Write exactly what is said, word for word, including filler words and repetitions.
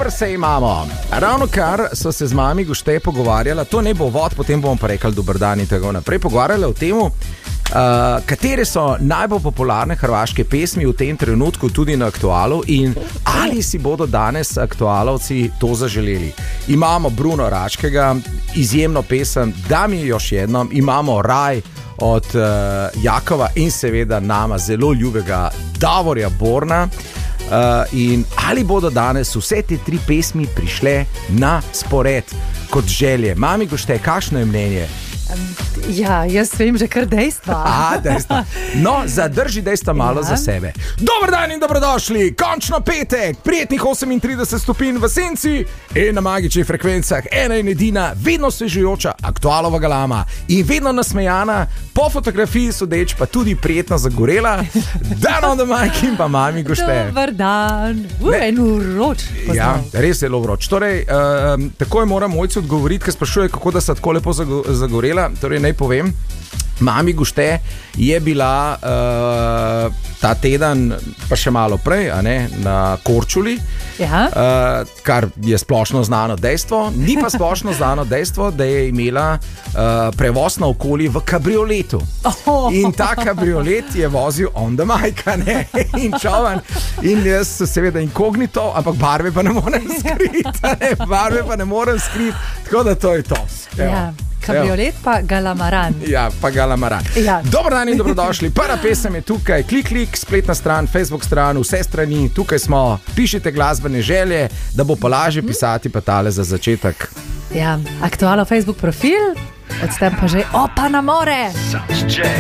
super se imamo. Ravno kar so se z mami Gušte pogovarjala, to ne bo vod, potem bomo pa rekli dober dan in tako naprej, pogovarjala o temu, Uh, katere so najbolj popularne hrvaške pesmi v tem trenutku tudi na Aktualu in ali si bodo danes aktualovci to zaželeli. Imamo Bruno Račkega, izjemno pesem, da mi još jednom, imamo Raj od uh, Jakova in seveda nama zelo ljubega Davorja Borna. Uh, in ali bodo danes vse te tri pesmi prišle na spored kot želje. Mami Gušte, kakšno je mnenje? Ja, jaz vem že kar dejstva. Aha, dejstva. No, zadrži dejstva malo ja. za sebe. Dober dan in dobrodošli, končno petek, prijetnih osemintrideset stopinj v senci in na magičnih frekvencah, ena in edina, vedno svežujoča Aktualova galama in vedno nasmejana, po fotografiji sodeč pa tudi prijetno zagorela. Dan on the mic in pa mami Gušte. Dober dan, uh, en vroč. Ja, res zelo vroč. Torej, uh, takoj moram Mojci odgovoriti, ker sprašuje, kako da se tako lepo zagorela. Torej, naj povem, mami Gušte je bila uh, ta teden, pa še malo prej, a ne, na Korčuli, ja. uh, kar je splošno znano dejstvo. Ni pa splošno znano dejstvo, da je imela uh, prevoz naokoli v kabrioletu. Oh. In ta kabriolet je vozil on the mic, ne, in čovan. In jaz seveda inkognito, ampak barve pa ne morem skriti, ne, barve pa ne morem skriti, tako da to je to. Ja. Kabriolet pa Galamaran. Ja, pa Galamaran. Ja. Dober dan in dobrodošli. Prva pesem je tukaj, klik, klik, spletna stran, Facebook stran, vse strani. Tukaj smo, pišite glasbene želje, da bo pa lažje pisati pa tale za začetek. Ja, Aktualov Facebook profil, od tem pa že opa na more.